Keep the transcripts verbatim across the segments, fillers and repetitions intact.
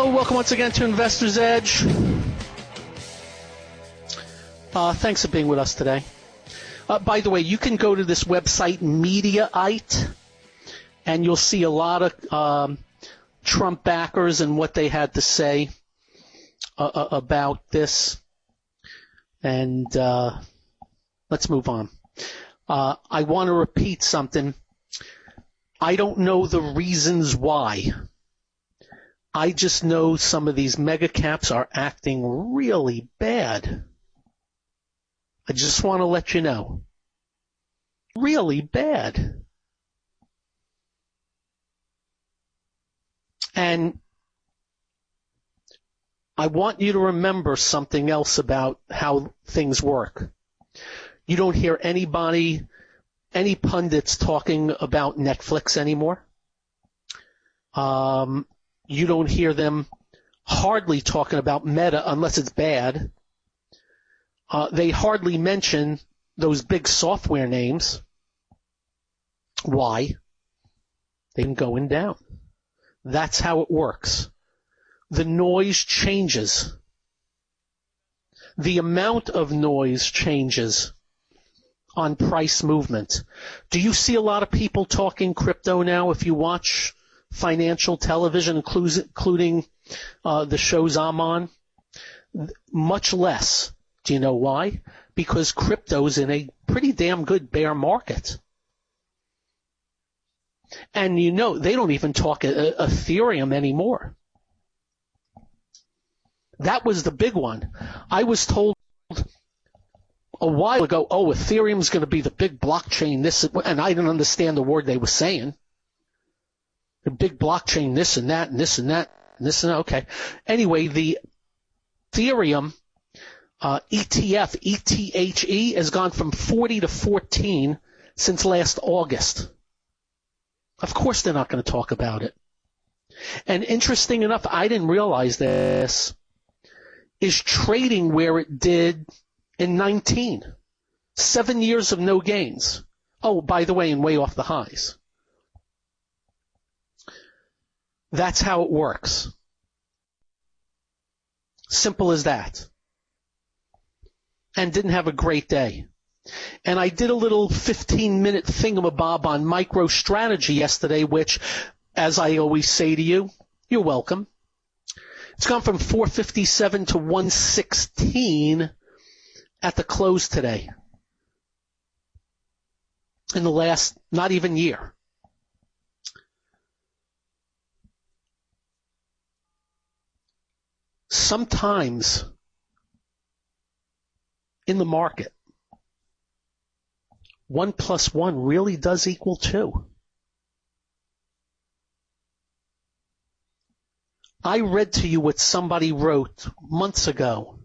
Hello, welcome once again to Investor's Edge. Uh, thanks for being with us today. Uh, by the way, you can go to this website, Mediaite, and you'll see a lot of um, Trump backers and what they had to say uh, about this. And uh, let's move on. Uh, I want to repeat something. I don't know the reasons why. I just know some of these mega caps are acting really bad. I just want to let you know. Really bad. And I want you to remember something else about how things work. You don't hear anybody, any pundits talking about Netflix anymore. Um, you don't hear them hardly talking about Meta unless it's bad. Uh, they hardly mention those big software names. Why? They've been going down. That's how it works. The noise changes. The amount of noise changes on price movement. Do you see a lot of people talking crypto now if you watch financial television, including uh, the shows I'm on? Much less. Do you know why? Because crypto's in a pretty damn good bear market. And you know, they don't even talk uh, Ethereum anymore. That was the big one. I was told a while ago, oh, Ethereum's going to be the big blockchain, this, and I didn't understand the word they were saying. The big blockchain, this and that, and this and that, and this and that. Okay. Anyway, the Ethereum uh, E T F, E T H E, has gone from forty to fourteen since last August. Of course they're not going to talk about it. And interesting enough, I didn't realize this, is trading where it did in nineteen. Seven years of no gains. Oh, by the way, and way off the highs. That's how it works. Simple as that. And didn't have a great day. And I did a little fifteen-minute thingamabob on MicroStrategy yesterday, which, as I always say to you, you're welcome. It's gone from four fifty-seven to one sixteen at the close today. In the last, not even year. Sometimes in the market, one plus one really does equal two. I read to you what somebody wrote months ago.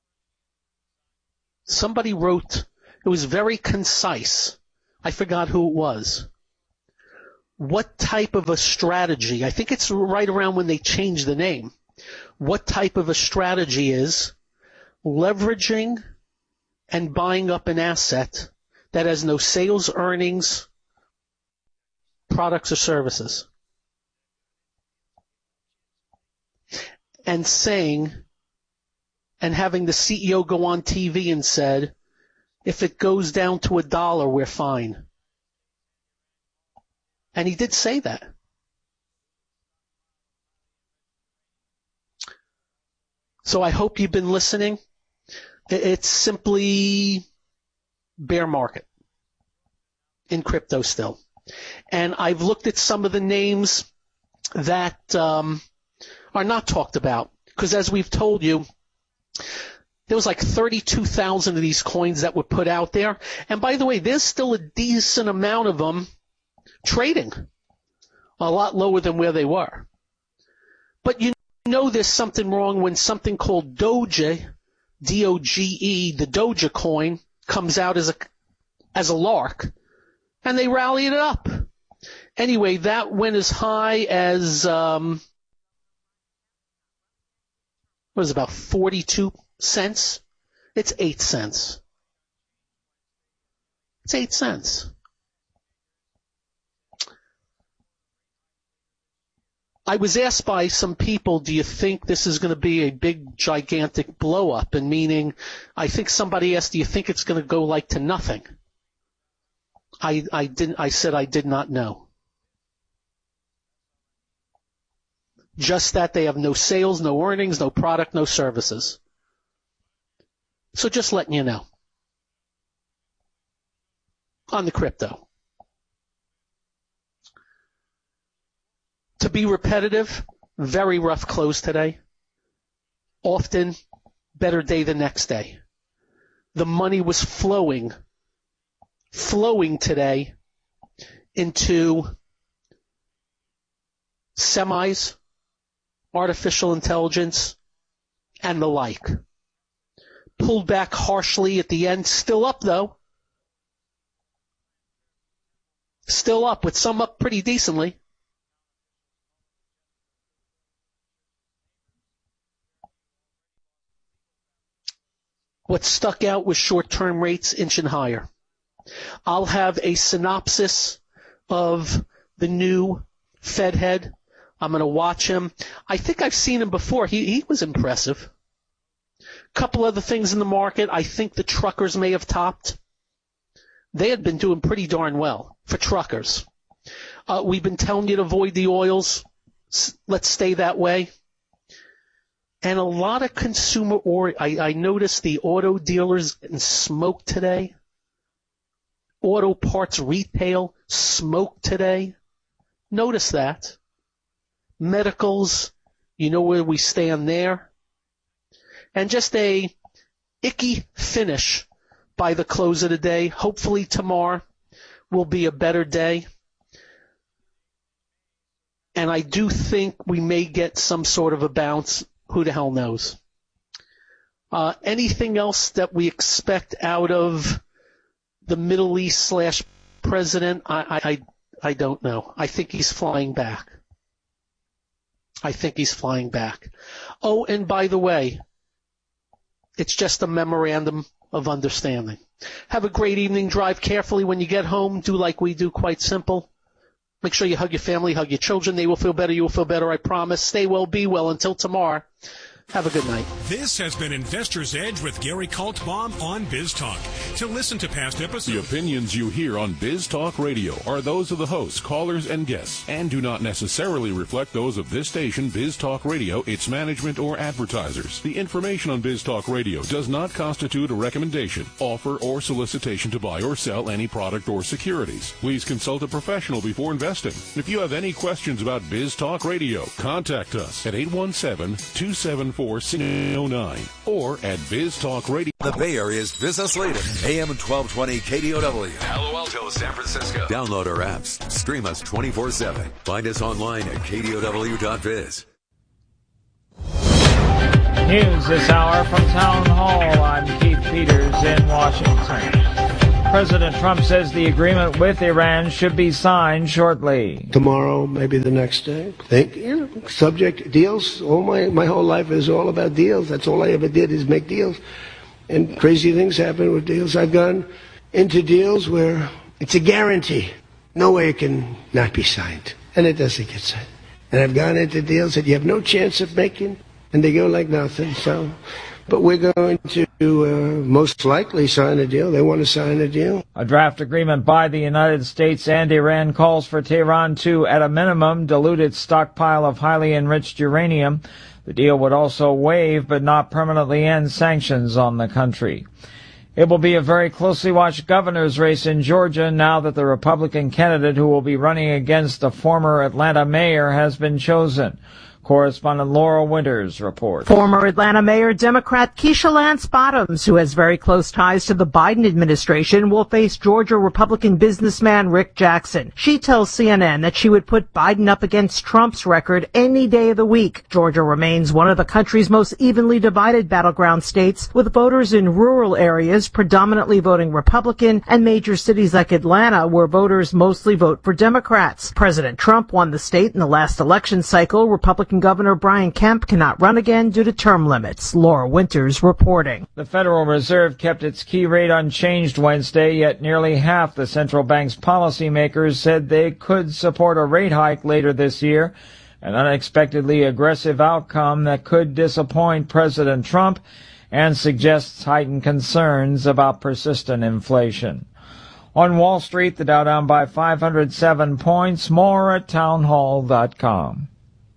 Somebody wrote, it was very concise. I forgot who it was. What type of a strategy, I think it's right around when they changed the name, what type of a strategy is leveraging and buying up an asset that has no sales, earnings, products, or services. And saying, and having the C E O go on T V and said, if it goes down to a dollar, we're fine. And he did say that. So I hope you've been listening. It's simply bear market in crypto still. And I've looked at some of the names that um, are not talked about. Because as we've told you, there was like thirty-two thousand of these coins that were put out there. And by the way, there's still a decent amount of them trading. A lot lower than where they were. But you know there's something wrong when something called Doge, D O G E, the Doge coin, comes out as a as a lark, and they rally it up. Anyway, that went as high as um, what was it, about forty-two cents? It's eight cents. It's eight cents. I was asked by some people, do you think this is going to be a big, gigantic blow up? And meaning, I think somebody asked, do you think it's going to go like to nothing? I, I didn't, I said I did not know. Just that they have no sales, no earnings, no product, no services. So just letting you know. On the crypto. To be repetitive, very rough close today. Often, better day the next day. The money was flowing, flowing today into semis, artificial intelligence, and the like. Pulled back harshly at the end, still up though. Still up, with some up pretty decently. What stuck out was short-term rates inching higher. I'll have a synopsis of the new Fed head. I'm going to watch him. I think I've seen him before. He, he was impressive. Couple other things in the market. I think the truckers may have topped. They had been doing pretty darn well for truckers. Uh, we've been telling you to avoid the oils. Let's stay that way. And a lot of consumer, or I, I noticed the auto dealers getting smoked today. Auto parts retail smoked today. Notice that. Medicals, you know where we stand there. And just a icky finish by the close of the day. Hopefully tomorrow will be a better day. And I do think we may get some sort of a bounce. Who the hell knows? Uh, anything else that we expect out of the Middle East slash president? I, I, I don't know. I think he's flying back. I think he's flying back. Oh, and by the way, it's just a memorandum of understanding. Have a great evening. Drive carefully when you get home. Do like we do, quite simple. Make sure you hug your family, hug your children. They will feel better. You will feel better, I promise. Stay well, be well. Until tomorrow, have a good night. This has been Investor's Edge with Gary Kaltbaum on Biz Talk. To listen to past episodes, the opinions you hear on Biz Talk Radio are those of the hosts, callers, and guests, and do not necessarily reflect those of this station, Biz Talk Radio, its management, or advertisers. The information on Biz Talk Radio does not constitute a recommendation, offer, or solicitation to buy or sell any product or securities. Please consult a professional before investing. If you have any questions about Biz Talk Radio, contact us at eight one seven, two seven four, six oh nine or at Biz Talk Radio. The Bay Area's business leader, A M twelve twenty K D O W. Palo Alto, San Francisco. Download our apps. Stream us twenty-four seven. Find us online at K D O W dot biz. News this hour from Town Hall. I'm Keith Peters in Washington. President Trump says the agreement with Iran should be signed shortly. Tomorrow, maybe the next day. Think, you know, subject deals. All my, my whole life is all about deals. That's all I ever did is make deals. And crazy things happen with deals. I've gone into deals where it's a guarantee. No way it can not be signed. And it doesn't get signed. And I've gone into deals that you have no chance of making, and they go like nothing. So, but we're going to uh, most likely sign a deal. They want to sign a deal. A draft agreement by the United States and Iran calls for Tehran to, at a minimum, dilute its stockpile of highly enriched uranium. The deal would also waive but not permanently end sanctions on the country. It will be a very closely watched governor's race in Georgia now that the Republican candidate who will be running against the former Atlanta mayor has been chosen. Correspondent Laura Winters reports. Former Atlanta Mayor Democrat Keisha Lance Bottoms, who has very close ties to the Biden administration, will face Georgia Republican businessman Rick Jackson. She tells C N N that she would put Biden up against Trump's record any day of the week. Georgia remains one of the country's most evenly divided battleground states, with voters in rural areas predominantly voting Republican and major cities like Atlanta where voters mostly vote for Democrats. President Trump won the state in the last election cycle. Republican Governor Brian Kemp cannot run again due to term limits. Laura Winters reporting. The Federal Reserve kept its key rate unchanged Wednesday, yet nearly half the central bank's policymakers said they could support a rate hike later this year. an unexpectedly aggressive outcome that could disappoint President Trump and suggests heightened concerns about persistent inflation. On Wall Street, the Dow down by five hundred seven points, more at townhall dot com.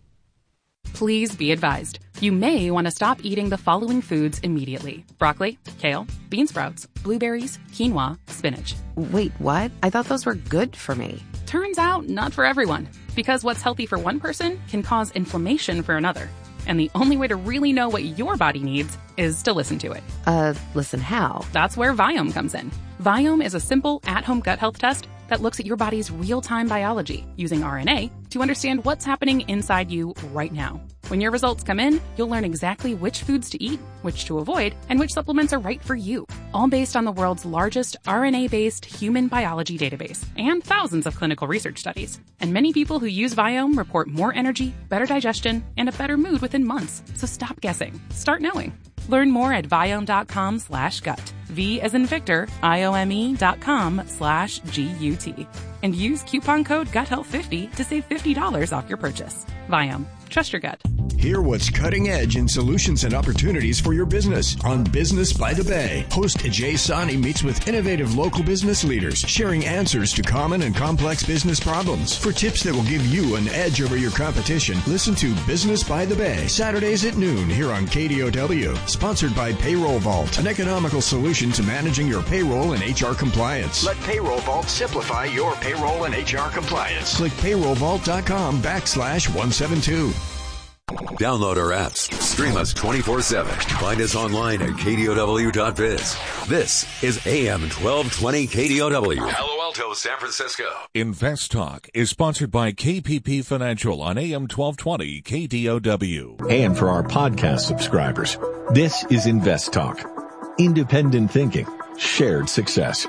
Please be advised. You may want to stop eating the following foods immediately. Broccoli, kale, bean sprouts, blueberries, quinoa, spinach. Wait, what? I thought those were good for me. Turns out, not for everyone. Because what's healthy for one person can cause inflammation for another. And the only way to really know what your body needs is to listen to it. Uh, listen how? That's where Viome comes in. Viome is a simple, at-home gut health test that looks at your body's real-time biology using R N A to understand what's happening inside you right now. When your results come in, you'll learn exactly which foods to eat, which to avoid, and which supplements are right for you. All based on the world's largest R N A-based human biology database and thousands of clinical research studies. And many people who use Viome report more energy, better digestion, and a better mood within months. So stop guessing. Start knowing. Learn more at Viome.com slash gut. V as in Victor, I-O-M-E dot com slash G-U-T. And use coupon code gut health fifty to save fifty dollars off your purchase. Viome. Trust your gut. Hear what's cutting edge in solutions and opportunities for your business on Business by the Bay. Host Jay Sani meets with innovative local business leaders, sharing answers to common and complex business problems. For tips that will give you an edge over your competition, listen to Business by the Bay, Saturdays at noon here on K D O W. Sponsored by Payroll Vault, an economical solution to managing your payroll and H R compliance. Let Payroll Vault simplify your payroll and H R compliance. Click payrollvault.com backslash 172. Download our apps. Stream us twenty-four seven. Find us online at K D O W dot biz. This is A M twelve twenty K D O W. Palo Alto, San Francisco. Invest Talk is sponsored by K P P Financial on A M twelve twenty K D O W. And for our podcast subscribers, this is Invest Talk. Independent thinking, shared success.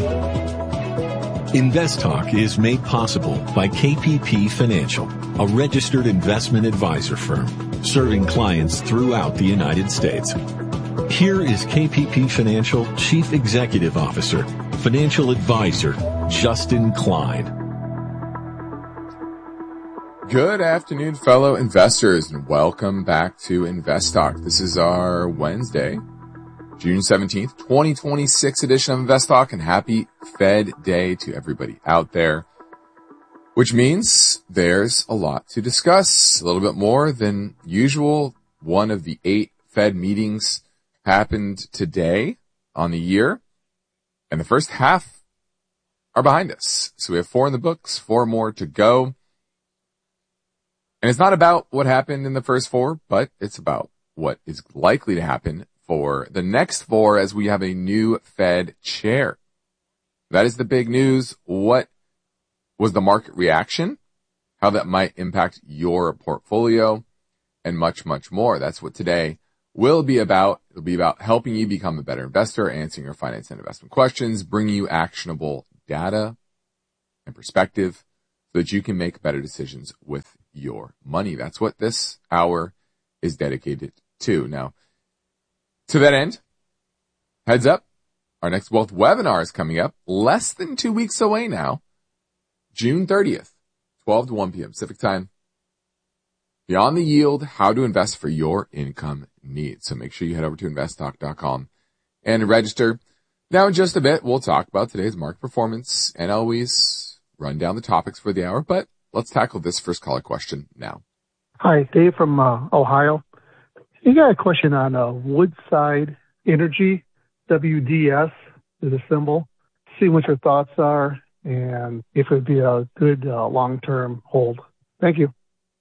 Invest Talk is made possible by K P P Financial, a registered investment advisor firm serving clients throughout the United States. Here is K P P Financial Chief Executive Officer, Financial Advisor, Justin Klein. Good afternoon, fellow investors, and welcome back to Invest Talk. This is our Wednesday, June seventeenth, twenty twenty-six edition of Invest Talk, and happy Fed Day to everybody out there, which means there's a lot to discuss, a little bit more than usual. One of the eight Fed meetings happened today on the year, and the first half are behind us. So we have four in the books, four more to go. And it's not about what happened in the first four, but it's about what is likely to happen for the next four as we have a new Fed chair. That is the big news. What was the market reaction? How that might impact your portfolio, and much, much more. That's what today will be about. It'll be about helping you become a better investor, answering your finance and investment questions, bringing you actionable data and perspective so that you can make better decisions with your money. That's what this hour is dedicated to. Now, to that end, heads up, our next wealth webinar is coming up less than two weeks away now, June thirtieth, twelve to one p.m. Pacific time. Beyond the Yield, how to invest for your income needs. So make sure you head over to invest talk dot com and register. Now in just a bit, we'll talk about today's market performance and always run down the topics for the hour, but let's tackle this first caller question now. Hi, Dave from uh, Ohio. You got a question on uh, Woodside Energy, W D S is a symbol. See what your thoughts are and if it would be a good uh, long-term hold. Thank you.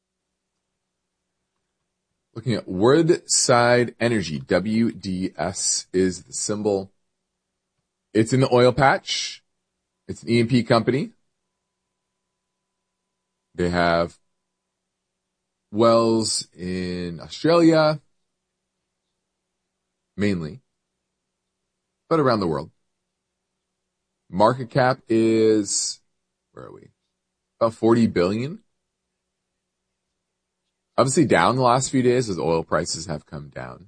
Looking at Woodside Energy, W D S is the symbol. It's in the oil patch. It's an E and P company. They have wells in Australia, mainly, but around the world. Market cap is, where are we? About forty billion. Obviously down the last few days as oil prices have come down.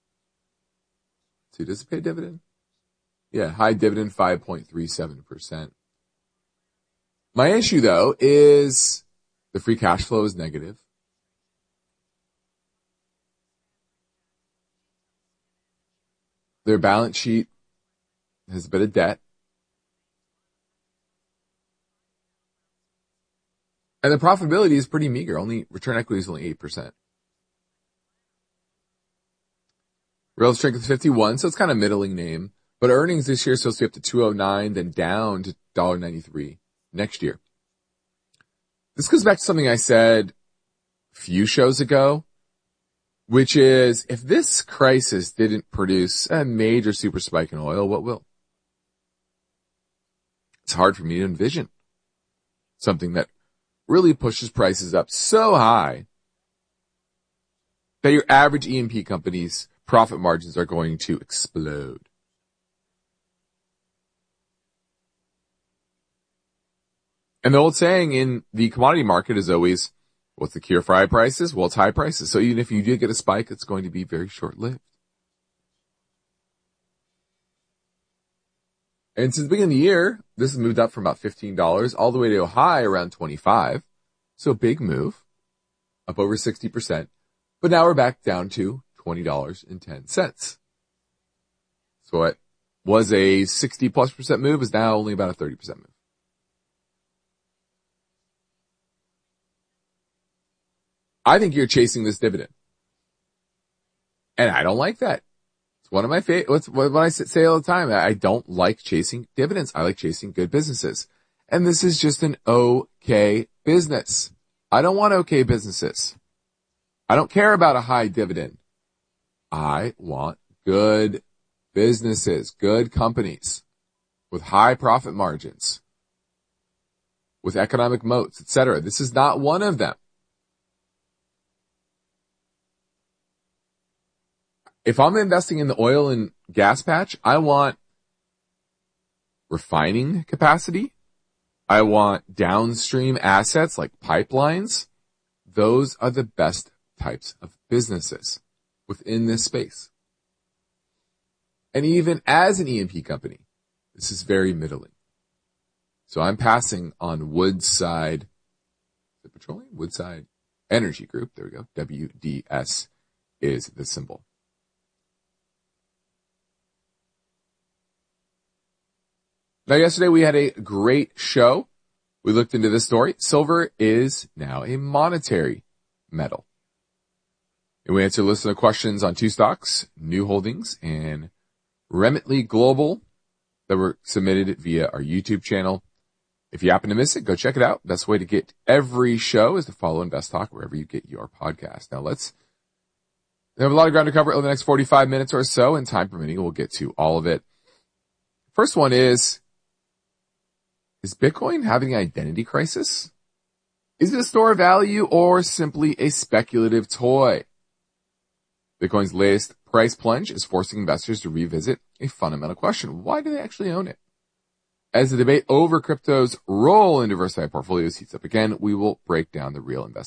So does it pay dividend? Yeah, high dividend, five point three seven percent. My issue though is the free cash flow is negative. Their balance sheet has a bit of debt. And the profitability is pretty meager. Only return equity is only eight percent. Relative strength is fifty-one, so it's kind of middling name. But earnings this year are supposed to be up to two oh nine, then down to one dollar ninety-three next year. This goes back to something I said a few shows ago, which is if this crisis didn't produce a major super spike in oil, what will? It's hard for me to envision something that really pushes prices up so high that your average E and P company's profit margins are going to explode. And the old saying in the commodity market is always, what's the cure for high prices? Well, it's high prices. So even if you do get a spike, it's going to be very short-lived. And since the beginning of the year, this has moved up from about fifteen dollars all the way to a high around twenty-five dollars. So big move, up over sixty percent. But now we're back down to twenty dollars and ten cents. So what was a sixty plus percent move is now only about a thirty percent move. I think you're chasing this dividend. And I don't like that. It's one of my favorites. What I say all the time, I don't like chasing dividends. I like chasing good businesses. And this is just an okay business. I don't want okay businesses. I don't care about a high dividend. I want good businesses, good companies with high profit margins, with economic moats, et cetera. This is not one of them. If I'm investing in the oil and gas patch, I want refining capacity. I want downstream assets like pipelines. Those are the best types of businesses within this space. And even as an E and P company, this is very middling. So I'm passing on Woodside, the petroleum, Woodside Energy Group. There we go. W D S is the symbol. Now, yesterday we had a great show. We looked into this story. Silver is now a monetary metal. And we answered a list of questions on two stocks, New Holdings and Remitly Global, that were submitted via our YouTube channel. If you happen to miss it, go check it out. Best way to get every show is to follow Invest Talk wherever you get your podcast. Now let's we have a lot of ground to cover over the next forty-five minutes or so, and time permitting, we'll get to all of it. First one is, is Bitcoin having an identity crisis? Is it a store of value or simply a speculative toy? Bitcoin's latest price plunge is forcing investors to revisit a fundamental question. Why do they actually own it? As the debate over crypto's role in diversified portfolios heats up again, we will break down the real investment